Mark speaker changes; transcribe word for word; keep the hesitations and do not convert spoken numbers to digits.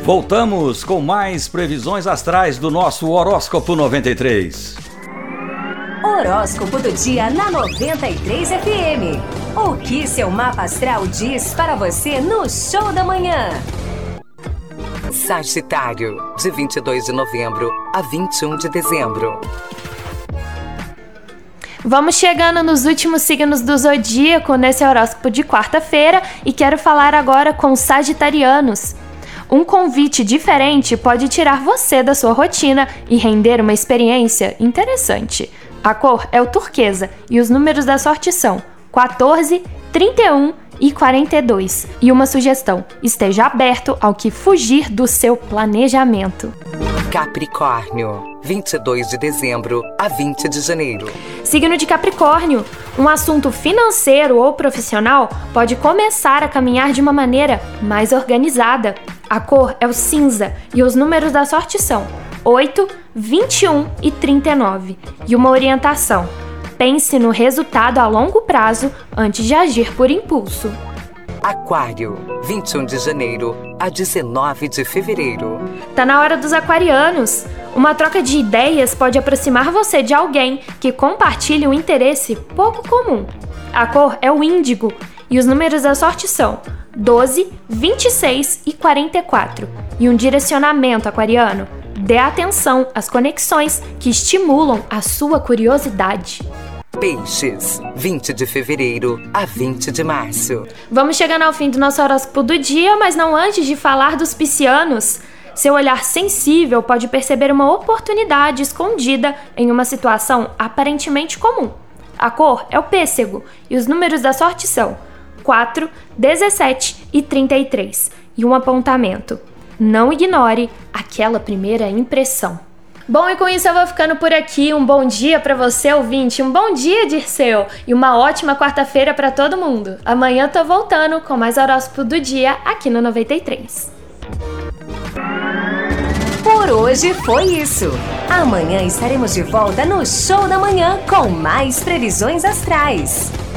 Speaker 1: Voltamos com mais previsões astrais do nosso Horóscopo noventa e três.
Speaker 2: Horóscopo do dia na noventa e três F M. O que seu mapa astral diz para você no Show da Manhã?
Speaker 3: Sagitário, de vinte e dois de novembro a vinte e um de dezembro.
Speaker 4: Vamos chegando nos últimos signos do zodíaco nesse horóscopo de quarta-feira e quero falar agora com os sagitarianos. Um convite diferente pode tirar você da sua rotina e render uma experiência interessante. A cor é o turquesa e os números da sorte são quatorze, trinta e um e quarenta e dois. E uma sugestão: esteja aberto ao que fugir do seu planejamento.
Speaker 3: Capricórnio, vinte e dois de dezembro a vinte de janeiro.
Speaker 4: Signo de Capricórnio, um assunto financeiro ou profissional pode começar a caminhar de uma maneira mais organizada. A cor é o cinza e os números da sorte são oito, vinte e um e trinta e nove. E uma orientação: pense no resultado a longo prazo antes de agir por impulso.
Speaker 3: Aquário, vinte e um de janeiro a dezenove de fevereiro.
Speaker 4: Tá na hora dos aquarianos. Uma troca de ideias pode aproximar você de alguém que compartilhe um interesse pouco comum. A cor é o índigo e os números da sorte são doze, vinte e seis e quarenta e quatro. E um direcionamento, aquariano: dê atenção às conexões que estimulam a sua curiosidade.
Speaker 3: Peixes, vinte de fevereiro a vinte de março.
Speaker 4: Vamos chegando ao fim do nosso horóscopo do dia, mas não antes de falar dos piscianos. Seu olhar sensível pode perceber uma oportunidade escondida em uma situação aparentemente comum. A cor é o pêssego e os números da sorte são quatro, dezessete e trinta e três. E um apontamento: não ignore aquela primeira impressão. Bom, e com isso eu vou ficando por aqui. Um bom dia para você, ouvinte. Um bom dia, Dirceu. E uma ótima quarta-feira para todo mundo. Amanhã tô voltando com mais horóscopo do dia aqui no noventa e três.
Speaker 2: Por hoje foi isso. Amanhã estaremos de volta no Show da Manhã com mais previsões astrais.